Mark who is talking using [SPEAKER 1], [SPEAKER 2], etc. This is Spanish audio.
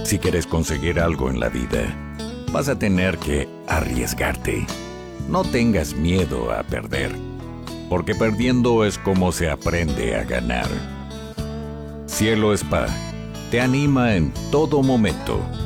[SPEAKER 1] Si quieres conseguir algo en la vida, vas a tener que arriesgarte. No tengas miedo a perder, porque perdiendo es como se aprende a ganar. Cielo Spa te anima en todo momento.